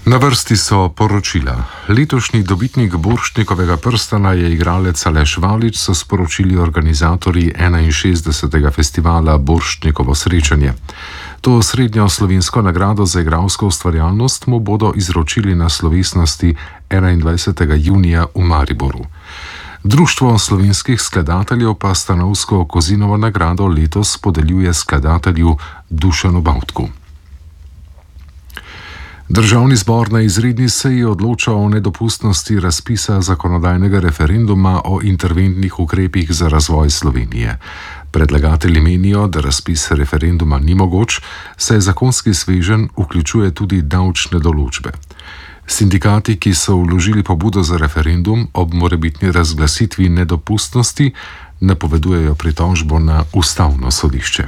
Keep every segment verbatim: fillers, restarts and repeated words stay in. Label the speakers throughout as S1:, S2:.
S1: Na vrsti so poročila. Letošnji dobitnik Borštnikovega prstana je igralec Aleš Valič, so sporočili organizatorji enainšestdesetega festivala Borštnikovo srečanje. To srednjo slovensko nagrado za igralsko ustvarjalnost mu bodo izročili na slovesnosti enaindvajsetega junija v Mariboru. Društvo slovenskih skladateljev pa Stanovsko Kozinovo nagrado letos podeljuje skladatelju Dušanu Bavtku. Državni zbor na izredni seji odloča o nedopustnosti razpisa zakonodajnega referenduma o interventnih ukrepih za razvoj Slovenije. Predlagatelji menijo, da razpis referenduma ni mogoč, saj zakonski sveženj vključuje tudi davčne določbe. Sindikati, ki so vložili pobudo za referendum ob morebitni razglasitvi nedopustnosti, napovedujejo pritožbo na ustavno sodišče.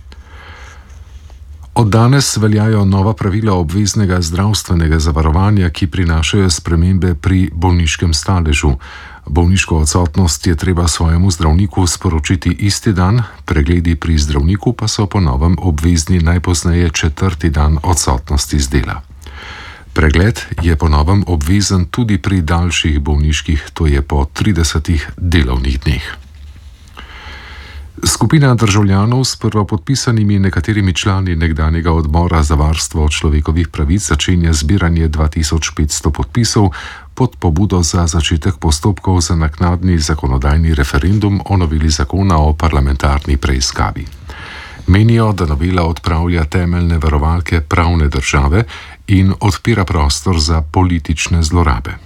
S1: Od danes veljajo nova pravila obveznega zdravstvenega zavarovanja, ki prinašajo spremembe pri bolniškem staležu. Bolniško odsotnost je treba svojemu zdravniku sporočiti isti dan, pregledi pri zdravniku pa so po novem obvezni najpozneje četrti dan odsotnosti z dela. Pregled je po novem obvezen tudi pri daljših bolniških, to je po tridesetih delovnih dneh. Skupina državljanov s prvopodpisanimi nekaterimi člani nekdanjega odbora za varstvo človekovih pravic začenja zbiranje dva tisoč petsto podpisov pod pobudo za začetek postopkov za naknadni zakonodajni referendum o noveli zakona o parlamentarni preiskavi. Menijo, da novela odpravlja temeljne varovalke pravne države in odpira prostor za politične zlorabe.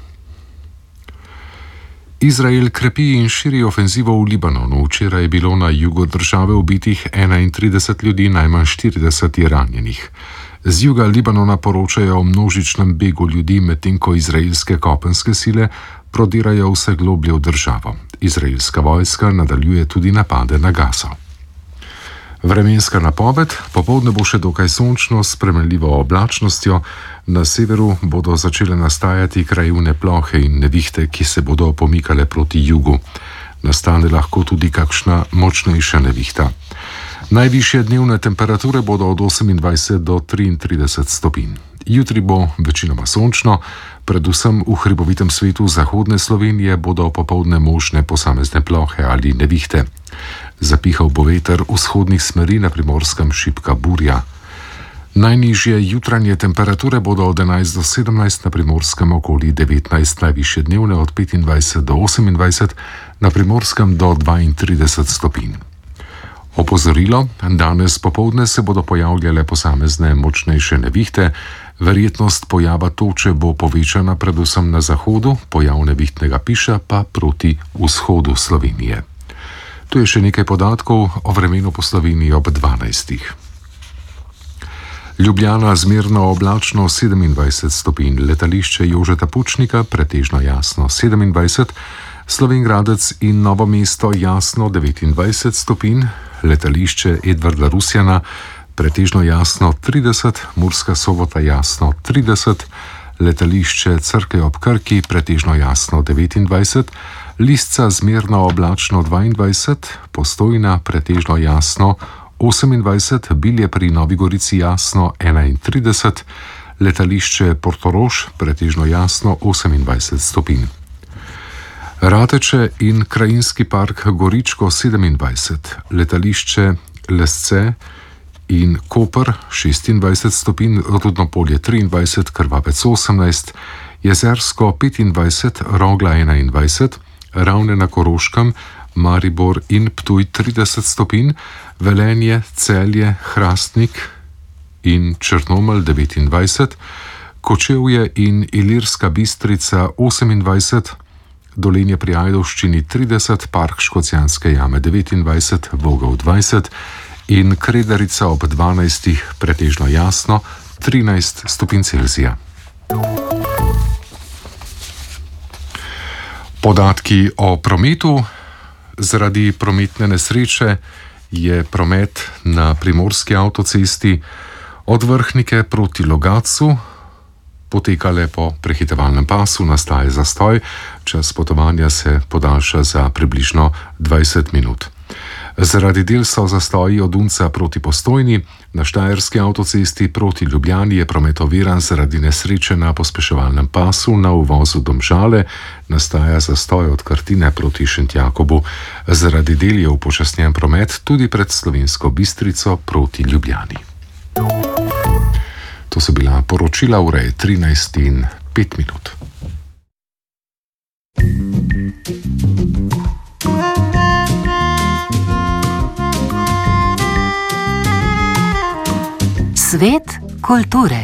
S1: Izrael krepi in širi ofenzivo v Libanonu. Včeraj je bilo na jugu države ubitih enaintrideset ljudi, najmanj štirideset je ranjenih. Z juga Libanona poročajo o množičnem begu ljudi, medtem ko izraelske kopenske sile prodirajo vse globlje v državo. Izraelska vojska nadaljuje tudi napade na Gazo. Vremenska napoved: popoldne bo še dokaj sončno s spremenljivo oblačnostjo, na severu bodo začele nastajati krajevne plohe in nevihte, ki se bodo pomikale proti jugu. Nastane lahko tudi kakšna močnejša nevihta. Najvišje dnevne temperature bodo od osemindvajset do triintrideset stopinj. Jutri bo večinoma sončno, predvsem v hribovitem svetu zahodne Slovenije bodo popoldne možne posamezne plohe ali nevihte. Zapihal bo veter vzhodnih smeri, na Primorskem šibka burja. Najnižje jutranje temperature bodo od enajst do sedemnajst, na Primorskem okoli devetnajst, najvišje dnevne od petindvajset do osemindvajset, na Primorskem do dvaintrideset stopinj. Opozorilo: danes popoldne se bodo pojavljale posamezne močnejše nevihte, verjetnost pojava toče bo povečana predvsem na zahodu, pojav nevihtnega piša pa proti vzhodu Slovenije. Tu je še nekaj podatkov o vremenu po Sloveniji ob dvanajstih. Ljubljana zmerno oblačno sedemindvajset stopinj, letališče Jožeta Pučnika pretežno jasno sedemindvajset, Slovenj Gradec in Novo mesto jasno devetindvajset stopinj, letališče Edvarda Rusjana pretežno jasno trideset, Murska Sobota jasno trideset, letališče Cerklje ob Krki pretežno jasno devetindvajset, Lisca zmerno oblačno dvaindvajset, Postojna pretežno jasno osemindvajset, Bilje pri Novi Gorici jasno enaintrideset, letališče Portorož pretežno jasno osemindvajset stopinj. Rateče in Krajinski park Goričko sedemindvajset, letališče Lesce in Koper šestindvajset stopinj, Rudnopolje triindvajset, Krvavec osemnajst, Jezersko petindvajset, Rogla enaindvajset, Ravne na Koroškem, Maribor in Ptuj trideset stopinj, Velenje, Celje, Hrastnik in Črnomelj devetindvajset, Kočevje in Ilirska Bistrica osemindvajset, Dolenje pri Ajdovščini trideset, Park Škocjanske jame devetindvajset, Vogel dvajset in Kredarica ob dvanajstih pretežno jasno trinajst stopinj Celzija. Podatki o prometu. Zaradi prometne nesreče je promet na primorski avtocesti od Vrhnike proti Logatcu potekale po prehitevalnem pasu, nastaja zastoj, čas potovanja se podaljša za približno dvajset minut. Zaradi del so zastoji od Unca proti Postojni, na Štajerski avtocesti proti Ljubljani je promet oviran zaradi nesreče na pospeševalnem pasu na uvozu Domžale, nastaja zastoj od Krtine proti Šentjakobu. Zaradi del je upočasnjen promet tudi pred Slovensko Bistrico proti Ljubljani. To so bila poročila, ura je trinajst in pet minut.
S2: Svet kulture.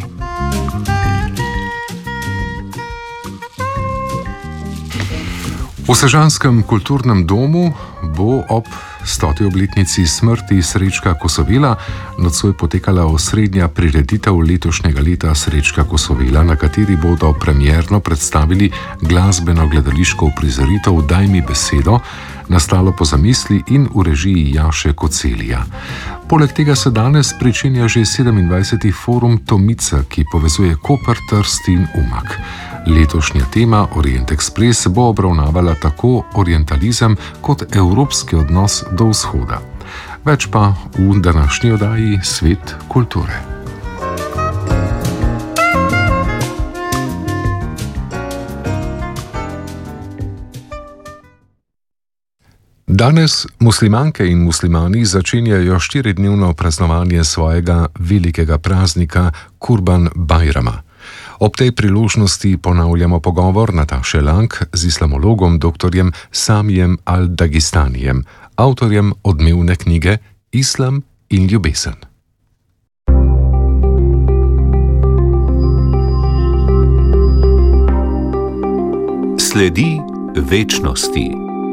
S1: V sežanskem kulturnem domu bo ob stoti obletnici smrti Srečka Kosovela nocoj potekala osrednja prireditev letošnjega leta Srečka Kosovela, na kateri bodo premierno predstavili glasbeno-gledališko uprizoritev Daj mi besedo, nastalo po zamisli in v režiji Jaše Kocelija. Poleg tega se danes pričenja že sedemindvajseti forum Tomica, ki povezuje Koper, Trst in Umag. Letošnja tema Orient Express bo obravnavala tako orientalizem kot evropski odnos do vzhoda. Več pa v današnji oddaji Svet kulture. Danes muslimanke in muslimani začenjajo štiridnevno praznovanje svojega velikega praznika Kurban Bajrama. Ob tej priložnosti ponavljamo pogovor Nataše Lang z islamologom doktorjem Samijem Al-Dagistanijem, avtorjem odmevne knjige Islam in ljubezen.
S2: Sledi večnosti.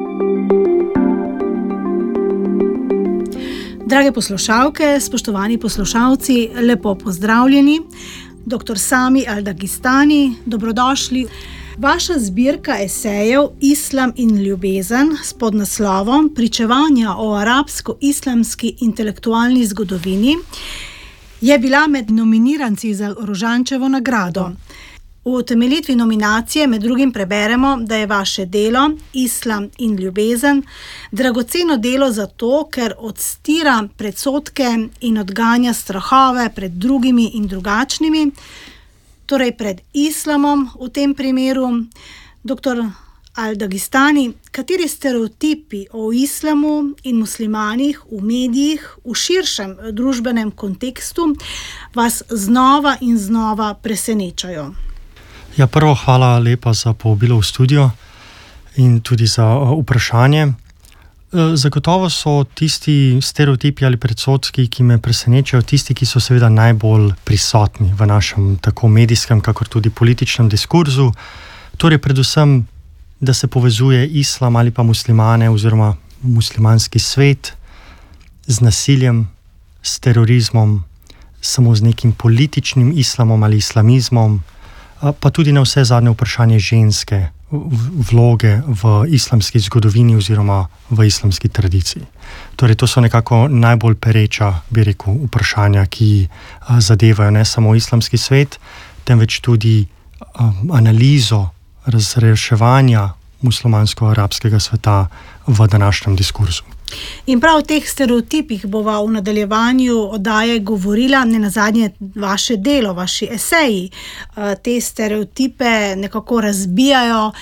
S3: Drage poslušalke, spoštovani poslušalci, lepo pozdravljeni. Doktor Sami Al-Dagistani, dobrodošli. Vaša zbirka esejev Islam in ljubezen s podnaslovom Pričevanja o arabsko-islamski intelektualni zgodovini je bila med nominiranci za Rožančevo nagrado. V utemeljitvi nominacije med drugim preberemo, da je vaše delo Islam in ljubezen dragoceno delo zato, ker odstira predsodke in odganja strahove pred drugimi in drugačnimi, torej pred islamom v tem primeru. Doktor Al-Dagistani, kateri stereotipi o islamu in muslimanih v medijih v širšem družbenem kontekstu vas znova in znova presenečajo?
S4: Ja, prvo hvala lepa za povabilo v studio in tudi za uh, vprašanje. Uh, zagotovo so tisti stereotipi ali predsodki, ki me presenečajo, tisti, ki so seveda najbolj prisotni v našem tako medijskem, kakor tudi političnem diskurzu. Torej predvsem, da se povezuje islam ali pa muslimane oziroma muslimanski svet z nasiljem, s terorizmom, samo z nekim političnim islamom ali islamizmom, pa tudi na vse zadnje vprašanje ženske vloge v islamski zgodovini oziroma v islamski tradiciji. Torej, to so nekako najbolj pereča, bi rekel, vprašanja, ki zadevajo ne samo islamski svet, temveč tudi um, analizo razreševanja muslimansko-arabskega sveta v današnjem diskurzu.
S3: In prav o teh stereotipih bova v nadaljevanju oddaje govorila, ne nazadnje vaše delo, vaši eseji. Te stereotipe nekako razbijajo,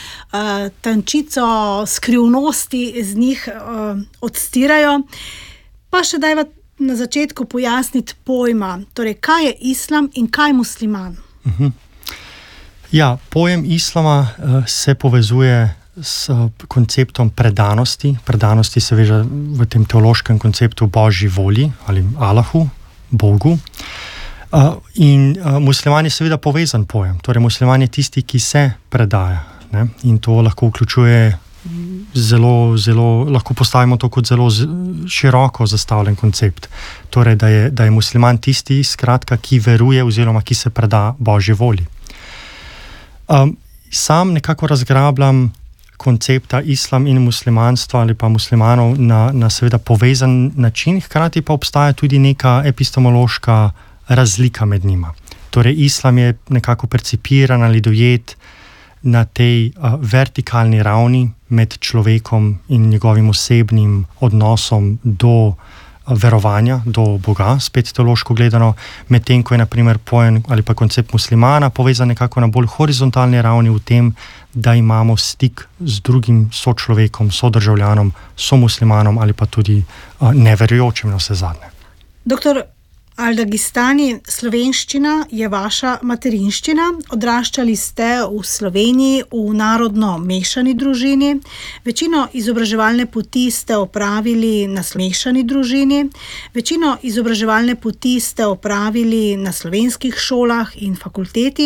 S3: tančico skrivnosti z njih odstirajo. Pa še dajva na začetku pojasniti pojma, torej kaj je islam in kaj musliman?
S4: Uh-huh. Ja, pojem islama uh, se povezuje s konceptom predanosti. Predanosti se veže v tem teološkem konceptu Božji volji ali Allahu, Bogu. Uh, in uh, musliman je seveda povezan pojem. Torej, musliman je tisti, ki se predaja. Ne? In to lahko vključuje zelo, zelo, lahko postavimo to kot zelo z, široko zastavljen koncept. Torej, da je, da je musliman tisti, skratka, ki veruje oziroma ki se preda Božji volji. Um, sam nekako razgrabljam koncepta islam in muslimanstva ali pa muslimanov na, na seveda povezan način, hkrati pa obstaja tudi neka epistemološka razlika med njima. Torej, islam je nekako percipiran ali dojet na tej uh, vertikalni ravni med človekom in njegovim osebnim odnosom do verovanja, do Boga, spet teološko gledano, medtem ko je naprimer pojem ali pa koncept muslimana povezan nekako na bolj horizontalni ravni v tem, da imamo stik z drugim sočlovekom, sodržavljanom, somuslimanom ali pa tudi uh, neverujočim na vse zadnje.
S3: Doktor Al-Dagistani, slovenščina je vaša materinščina. Odraščali ste v Sloveniji v narodno mešani družini. Večino izobraževalne poti ste opravili na mešani družini. Večino izobraževalne poti ste opravili na slovenskih šolah in fakulteti.